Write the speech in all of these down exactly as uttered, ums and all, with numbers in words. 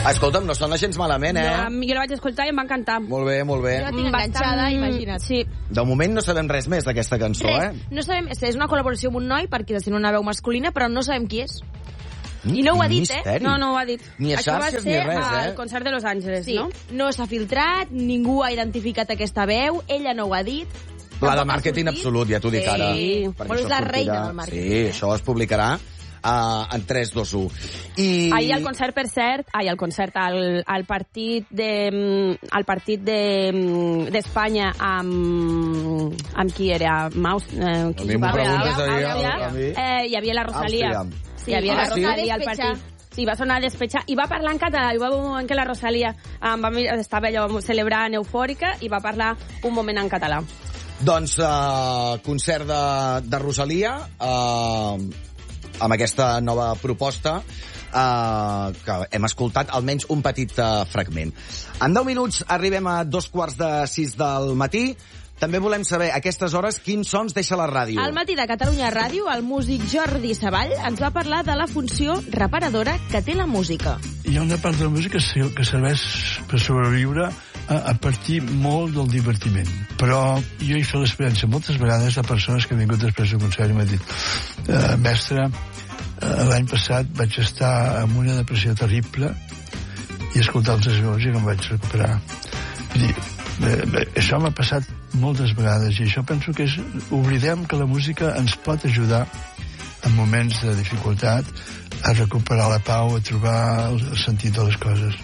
Escolta'm, no sona gens malament, eh? Jo, jo la vaig escoltar i em va encantar. Molt bé, molt bé. Jo la tinc enganxada, imagina't. Sí. De moment no sabem res més d'aquesta cançó, Res. eh? No sabem, és una col·laboració amb un noi perquè sent una veu masculina, però no sabem qui és. I no ho ha dit, eh? Misteri. No, no ho ha dit. Ni a Això va xarxes ser ni res, eh? al concert de Los Angeles, Sí, no? no s'ha filtrat, ningú ha identificat aquesta veu, ella no ho ha dit. Pla de Tampoc ha màrqueting sortit. absolut, ja t'ho dic Sí. ara. Però Perquè és això la sortirà- reina del màrqueting. Sí, això es publicarà uh, en tres, dos, u. I... Ahir al concert, per cert, ai, al concert, al, al partit de al partit de d'Espanya amb amb qui era? Maus, eh, qui A mi m'ho jugava? preguntes Àustria, ahir, a mi. eh, hi havia la Rosalia. Àustria. Sí, hi havia Ah, la sí? Rosalia al partit. Sí, va sonar a despejar i va parlar en català. Hi va haver un moment que la Rosalia um, va, estava allò celebrant eufòrica i va parlar un moment en català. Doncs uh, concert de, de Rosalia uh, amb aquesta nova proposta uh, que hem escoltat almenys un petit uh, fragment. En deu minuts arribem a dos quarts de sis del matí. També volem saber a aquestes hores quins sons deixa la ràdio. Al matí de Catalunya Ràdio, el músic Jordi Savall ens va parlar de la funció reparadora que té la música. Hi ha una part de la música que serveix per sobreviure a, a partir molt del divertiment. Però jo he fet l'experiència moltes vegades de persones que han vingut després del concert i m'han dit eh, mestre, eh, l'any passat vaig estar amb una depressió terrible i escoltar els meus i que em vaig recuperar. Vull dir, Bé, bé, això m'ha passat moltes vegades i això penso que és... Oblidem que la música ens pot ajudar en moments de dificultat a recuperar la pau, a trobar el sentit de les coses.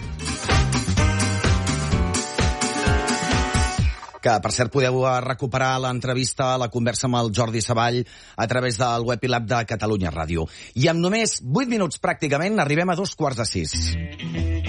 Que, per cert, podeu recuperar l'entrevista, la conversa amb el Jordi Savall a través del web i l'app de Catalunya Ràdio. I amb només vuit minuts, pràcticament, arribem a dos quarts de sis.